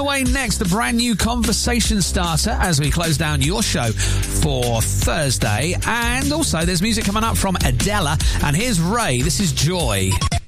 away next, the brand new conversation starter as we close down your show for Thursday. And also, there's music coming up from Adela. And here's Ray. This is Joy.